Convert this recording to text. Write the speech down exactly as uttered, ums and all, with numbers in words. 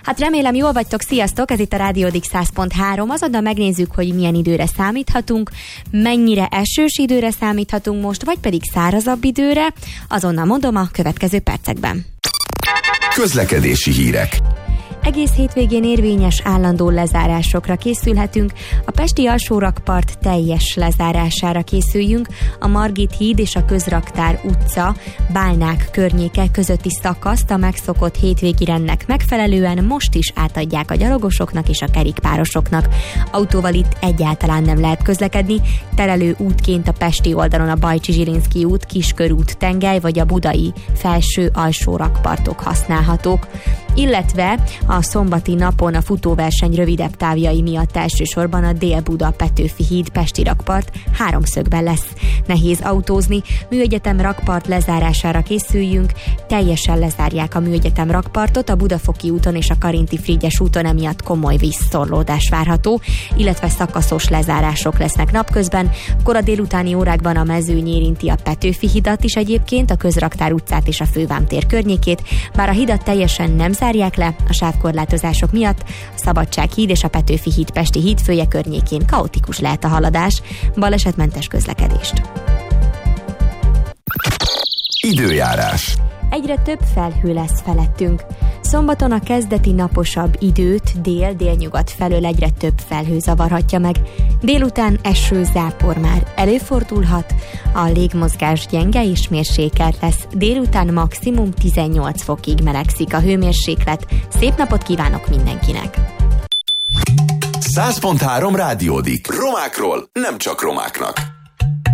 Hát remélem jól vagytok, sziasztok, ez itt a Rádiódik száz pont három, azonnal megnézzük, hogy milyen időre számíthatunk, mennyire esős időre számíthatunk most, vagy pedig szárazabb időre, azonnal mondom a következő percekben. Közlekedési hírek. Egész hétvégén érvényes állandó lezárásokra készülhetünk, a pesti alsórakpart teljes lezárására készüljünk, a Margit híd és a Közraktár utca, Bálnák környéke közötti szakaszt a megszokott hétvégi rendnek megfelelően most is átadják a gyalogosoknak és a kerékpárosoknak. Autóval itt egyáltalán nem lehet közlekedni, terelő útként a pesti oldalon a Bajcsi-Zsilinszky út, Kiskörút, Tengely vagy a budai felső alsórakpartok használhatók, illetve a szombati napon a futóverseny rövidebb távjai miatt elsősorban a Dél-Buda-Petőfi híd pesti rakpart háromszögben lesz. Nehéz autózni, Műegyetem rakpart lezárására készüljünk, teljesen lezárják a Műegyetem rakpartot, a Budafoki úton és a Karinti Frigyes úton emiatt komoly vízszorlódás várható, illetve szakaszos lezárások lesznek napközben, kora délutáni órákban a mezőny érinti a Petőfi hidat is egyébként, a Közraktár utcát és a Fővám tér környékét, bár a hidat teljesen nem zárják le, a sávkorlátozások miatt a Szabadság híd és a Petőfi híd pesti hídfője környékén kaotikus lehet a haladás, balesetmentes közlekedést. Időjárás. Egyre több felhő lesz felettünk. Szombaton a kezdeti naposabb időt dél-délnyugat felől egyre több felhő zavarhatja meg. Délután eső, zápor már előfordulhat, a légmozgás gyenge és mérsékelt lesz. Délután maximum tizennyolc fokig melegszik a hőmérséklet. Szép napot kívánok mindenkinek! száz pont három Rádiódik. Romákról nem csak romáknak.